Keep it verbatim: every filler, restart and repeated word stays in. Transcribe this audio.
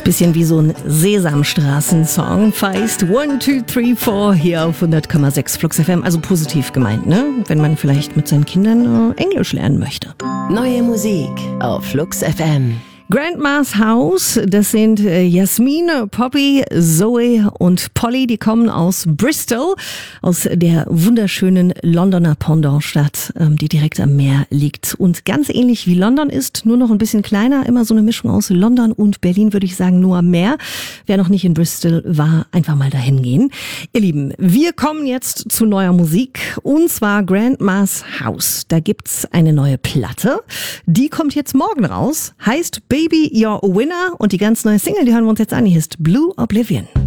Bisschen wie so ein Sesamstraßen-Song. Feist one, two, three, four hier auf hundert Komma sechs Flux F M. Also positiv gemeint, ne? Wenn man vielleicht mit seinen Kindern äh, Englisch lernen möchte. Neue Musik auf Flux F M. Grandma's House, das sind äh, Jasmin, Poppy, Zoe und Polly, die kommen aus Bristol, aus der wunderschönen Londoner Pendantstadt, ähm, die direkt am Meer liegt und ganz ähnlich wie London ist, nur noch ein bisschen kleiner, immer so eine Mischung aus London und Berlin, würde ich sagen, nur am Meer. Wer noch nicht in Bristol war, einfach mal dahin gehen. Ihr Lieben, wir kommen jetzt zu neuer Musik und zwar Grandma's House. Da gibt's eine neue Platte, die kommt jetzt morgen raus, heißt Baby, You're a Winner und die ganz neue Single, die hören wir uns jetzt an, die heißt Blue Oblivion.